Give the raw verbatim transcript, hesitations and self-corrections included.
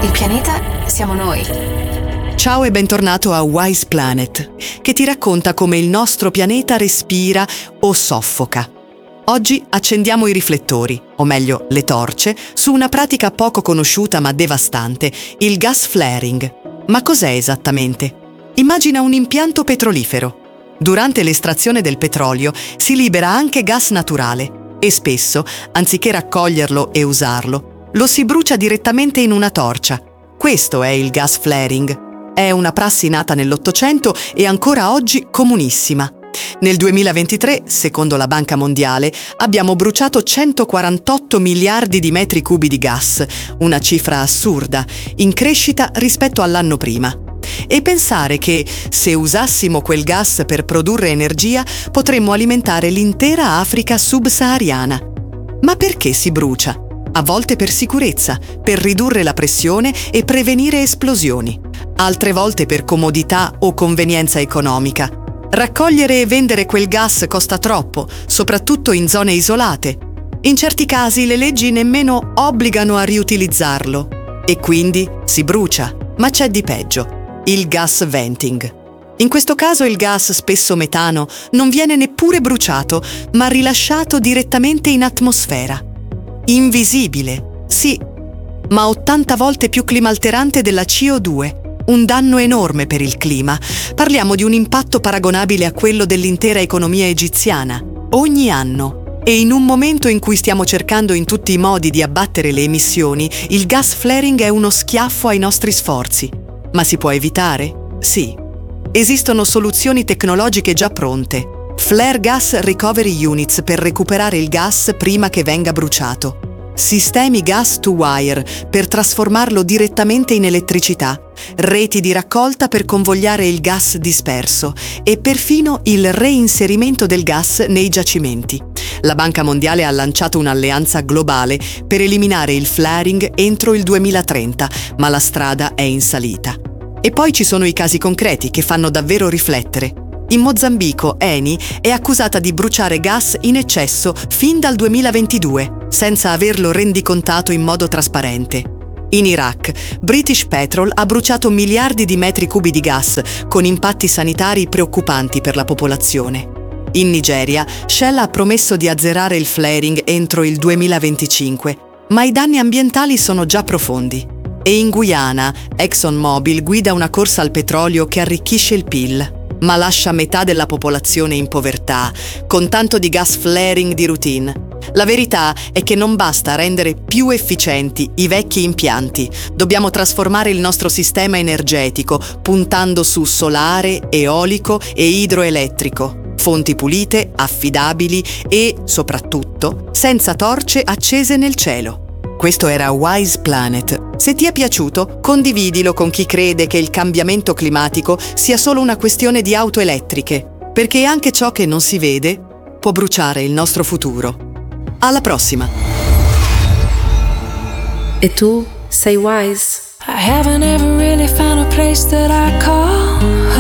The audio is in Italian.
Il pianeta siamo noi. Ciao e bentornato a Wise Planet, che ti racconta come il nostro pianeta respira o soffoca. Oggi accendiamo i riflettori, o meglio le torce, su una pratica poco conosciuta ma devastante, il gas flaring. Ma cos'è esattamente? Immagina un impianto petrolifero. Durante l'estrazione del petrolio si libera anche gas naturale e spesso, anziché raccoglierlo e usarlo, lo si brucia direttamente in una torcia. Questo è il gas flaring. È una prassi nata nell'Ottocento e ancora oggi comunissima. Nel duemilaventitré, secondo la Banca Mondiale, abbiamo bruciato centoquarantotto miliardi di metri cubi di gas, una cifra assurda, in crescita rispetto all'anno prima. E pensare che, se usassimo quel gas per produrre energia, potremmo alimentare l'intera Africa subsahariana. Ma perché si brucia? A volte per sicurezza, per ridurre la pressione e prevenire esplosioni. Altre volte per comodità o convenienza economica. Raccogliere e vendere quel gas costa troppo, soprattutto in zone isolate. In certi casi le leggi nemmeno obbligano a riutilizzarlo. E quindi si brucia, ma c'è di peggio: il gas venting. In questo caso il gas, spesso metano, non viene neppure bruciato, ma rilasciato direttamente in atmosfera. Invisibile, sì, ma ottanta volte più climalterante della C O due. Un danno enorme per il clima. Parliamo di un impatto paragonabile a quello dell'intera economia egiziana. Ogni anno. E in un momento in cui stiamo cercando in tutti i modi di abbattere le emissioni, il gas flaring è uno schiaffo ai nostri sforzi. Ma si può evitare? Sì. Esistono soluzioni tecnologiche già pronte. Flare Gas Recovery Units per recuperare il gas prima che venga bruciato. Sistemi gas to wire per trasformarlo direttamente in elettricità. Reti di raccolta per convogliare il gas disperso e perfino il reinserimento del gas nei giacimenti. La Banca Mondiale ha lanciato un'alleanza globale per eliminare il flaring entro il duemilatrenta, ma la strada è in salita. E poi ci sono i casi concreti che fanno davvero riflettere. In Mozambico, Eni è accusata di bruciare gas in eccesso fin dal duemilaventidue, senza averlo rendicontato in modo trasparente. In Iraq, British Petrol ha bruciato miliardi di metri cubi di gas, con impatti sanitari preoccupanti per la popolazione. In Nigeria, Shell ha promesso di azzerare il flaring entro il duemilaventicinque, ma i danni ambientali sono già profondi. E in Guyana, ExxonMobil guida una corsa al petrolio che arricchisce il P I L, ma lascia metà della popolazione in povertà, con tanto di gas flaring di routine. La verità è che non basta rendere più efficienti i vecchi impianti, dobbiamo trasformare il nostro sistema energetico puntando su solare, eolico e idroelettrico, fonti pulite, affidabili e, soprattutto, senza torce accese nel cielo. Questo era Wise Planet. Se ti è piaciuto, condividilo con chi crede che il cambiamento climatico sia solo una questione di auto elettriche, perché anche ciò che non si vede può bruciare il nostro futuro. Alla prossima! E tu sei wise? I haven't ever really found a place that I call